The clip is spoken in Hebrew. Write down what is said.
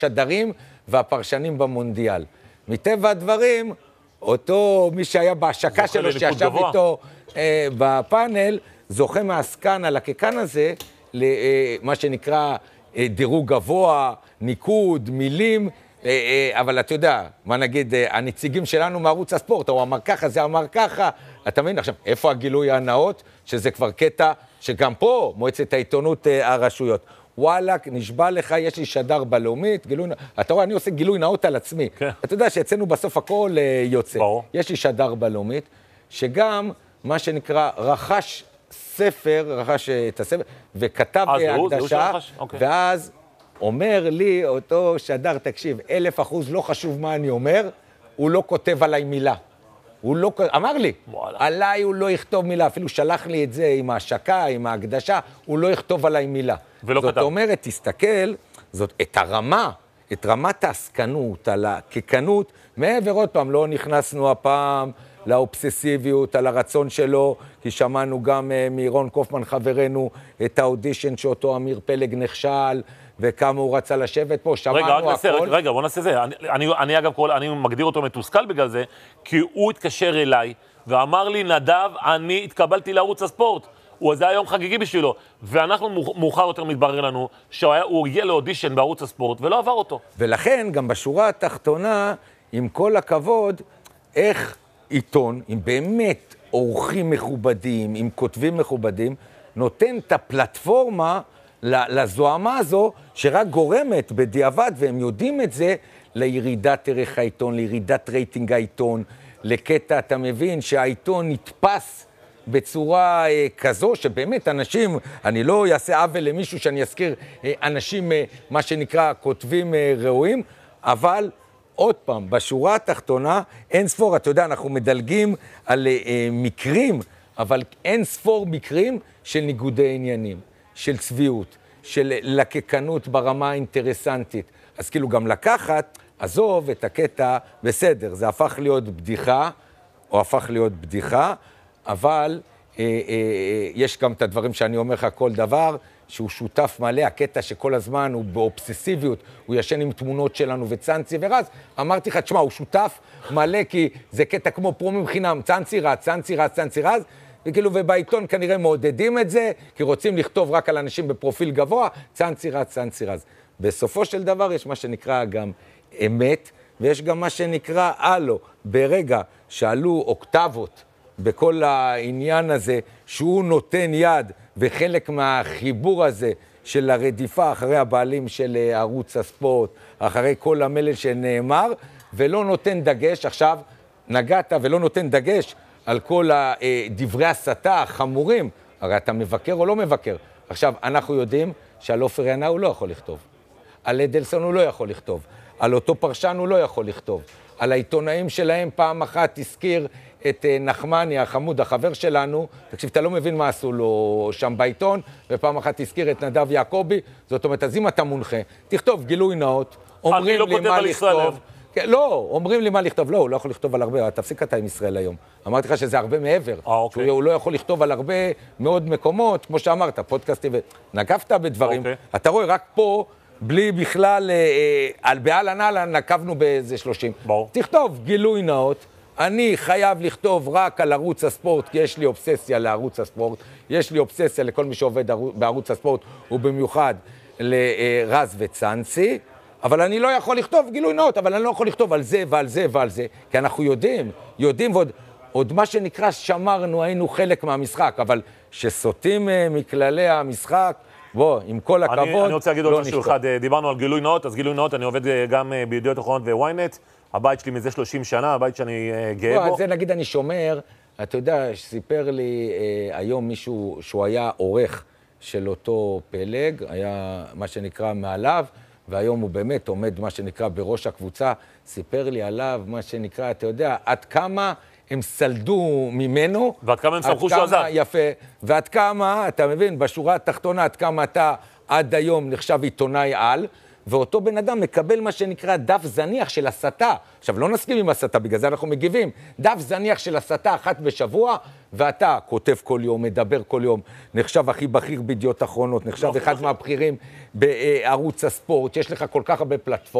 השדרים והפרשנים במונדיאל. מטבע הדברים, אותו מי שהיה בהשקה שלו, שישב איתו בפאנל, זוכה מהסקן על הקקן הזה, למה שנקרא דירוג גבוה, ניקוד, מילים, אבל אתה יודע, מה נגיד, הנציגים שלנו מערוץ הספורט, הוא אמר ככה, זה אמר ככה, אתה מבין? עכשיו, איפה הגילוי הנאות? שזה כבר קטע שגם פה מועצת העיתונות הרשויות. וואלה, נשבע לך, יש לי שדר בלאומית, אתה רואה, אני עושה גילוי נאות על עצמי. אתה יודע שאצלנו בסוף הכל יוצא. יש לי שדר בלאומית, שגם מה שנקרא רכש את הספר, וכתב הקדשה, ואז אומר לי אותו שדר, תקשיב, 1000% לא חשוב מה אני אומר, הוא לא כותב עליי מילה. הוא לא, אמר לי, עליי הוא לא יכתוב מילה, אפילו שלח לי את זה עם ההשקה, עם ההקדשה, הוא לא יכתוב עליי מילה. זאת אומרת, תסתכל, את הרמה, את רמת העסקנות, על הקקנות, מעבר עוד פעם, לא נכנסנו הפעם לאובססיביות, על הרצון שלו, כי שמענו גם מירון קופמן חברנו, את האודישן שאותו אמיר פלג נכשל, וכמה הוא רצה לשבת פה, שמענו הכל. רגע, בוא נעשה זה. אני אגב, אני מגדיר אותו מתוסכל בגלל זה, כי הוא התקשר אליי, ואמר לי, נדב, אני התקבלתי לערוץ הספורט. זה היה יום חגיגי בשבילו, ואנחנו מאוחר יותר מתברר לנו, שהוא הגיע לאודישן בערוץ הספורט, ולא עבר אותו. ולכן, גם בשורה התחתונה, עם כל הכבוד, איך עיתון, עם באמת אורחים מכובדים, עם כותבים מכובדים, נותן את הפלטפורמה לזוהמה הזו, שרק גורמת בדיעבד, והם יודעים את זה, לירידת ערך העיתון, לירידת רייטינג העיתון, לקטע, אתה מבין, שהעיתון נתפס בצורה כזו, שבאמת אנשים, אני לא אעשה עוול למישהו שאני אזכיר, אנשים, מה שנקרא, כותבים ראויים, אבל עוד פעם, בשורה התחתונה, אין ספור, אתה יודע, אנחנו מדלגים על מקרים, אבל אין ספור מקרים של ניגודי עניינים, של צביעות, של לקקנות ברמה האינטרסנטית. אז כאילו גם לקחת, עזוב את הקטע, בסדר, זה הפך להיות בדיחה, או הפך להיות בדיחה, אבל יש גם את הדברים שאני אומר לך כל דבר, שהוא שותף מלא, הקטע שכל הזמן הוא באובססיביות, הוא ישן עם תמונות שלנו וצאנצי ורז, אמרתי לך, תשמע, הוא שותף מלא, כי זה קטע כמו פרומים חינם, צאנצי רז, צאנצי רז, צאנצי רז, וכאילו, ובעיתון כנראה מעודדים את זה, כי רוצים לכתוב רק על אנשים בפרופיל גבוה, צאנצי רז, צאנצי רז. בסופו של דבר יש מה שנקרא גם אמת, ויש גם מה שנקרא הלו, ברגע שעלו אוקטבות בכל העניין הזה, שהוא נותן יד, וחלק מהחיבור הזה של הרדיפה אחרי הבעלים של ערוץ הספורט, אחרי כל המלל שנאמר, ולא נותן דגש, עכשיו נגעת ולא נותן דגש על כל דברי הסתה החמורים, הרי אתה מבקר או לא מבקר. עכשיו, אנחנו יודעים שעל עופר ינאי הוא לא יכול לכתוב, על אדלסון הוא לא יכול לכתוב, על אותו פרשן הוא לא יכול לכתוב, על העיתונאים שלהם פעם אחת הזכיר את נחמני, החמוד, החבר שלנו, תקשיב, אתה לא מבין מה עשו לו שם בעיתון, ופעם אחת הזכיר את נדב יעקבי, זאת אומרת, אז אם אתה מונחה, תכתוב גילוי נאות, אומרים לי מה לכתוב, לא, אומרים לי מה לכתוב, לא, הוא לא יכול לכתוב על הרבה, תפסיק אתה עם ישראל היום. אמרתי לך שזה הרבה מעבר, שהוא לא יכול לכתוב על הרבה מאוד מקומות, כמו שאמרת, פודקאסטים, נקפת בדברים, אתה רואה, רק פה, בלי בכלל, על בעל הנעלן, נקבנו באיזה 30. תכתוב גילוי נאות, אני חייב לכתוב רק על ערוץ הספורט, כי יש לי אובססיה לערוץ הספורט, יש לי אובססיה לכל מי שעובד בערוץ הספורט, ובמיוחד לרז וצאנצי, אבל אני לא יכול לכתוב גילוי נאות, אבל אני לא יכול לכתוב על זה ועל זה ועל זה, כי אנחנו יודעים, ועוד מה שנקרא שמרנו, היינו חלק מהמשחק, אבל שסוטים מכללי המשחק, בוא, עם כל הכבוד, אני רוצה להגיד עוד משהו אחד, דיברנו על גילוי נאות, אז גילוי נאות, אני עובד גם בידיעות אחרונות וויינט, הבית שלי מזה 30 שנה, הבית שאני גאה בו. על זה נגיד אני שומר, אתה יודע, סיפר לי היום מישהו שהוא היה עורך של אותו פלג, היה מה שנקרא מעליו, והיום הוא באמת עומד מה שנקרא בראש הקבוצה, סיפר לי עליו מה שנקרא, אתה יודע, עד כמה הם סלדו ממנו. ועד כמה הם סמכו שהוא עזב. יפה, ועד כמה, אתה מבין, בשורה התחתונה, עד כמה אתה עד היום נחשב עיתונאי על, ואותו בן אדם מקבל מה שנקרא דף זניח של הסתה. עכשיו, לא נסכים עם הסתה, בגלל זה אנחנו מגיבים. דף זניח של הסתה אחת בשבוע, ואתה כותב כל יום, מדבר כל יום, נחשב הכי בכיר בידיעות אחרונות, נחשב אחד מהבכירים בערוץ הספורט, שיש לך כל כך הרבה פלטפורמות.